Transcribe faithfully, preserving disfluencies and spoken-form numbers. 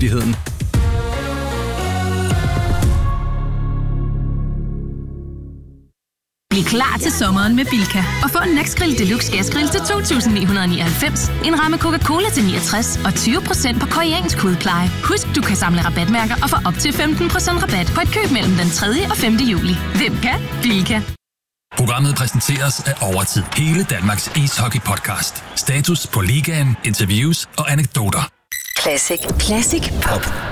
hurtigheden. Bliv klar til sommeren med Bilka og få en Next-Grill Deluxe Gasgrill til to tusind ni hundrede nioghalvfems, en ramme Coca-Cola til niogtres og tyve procent på koreansk hudpleje. Husk, du kan samle rabatmærker og få op til femten procent rabat på et køb mellem den tredje og femte juli. Hvem kan? Bilka. Programmet præsenteres af Overtid. Hele Danmarks ishockey-podcast. Status på ligaen, interviews og anekdoter. Classic. Classic Pop.